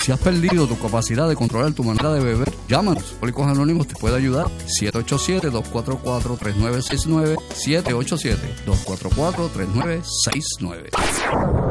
Si has perdido tu capacidad de controlar tu manera de beber, llámanos. Alcohólicos Anónimos te puede ayudar. 787-244-3969. 787-244-3969.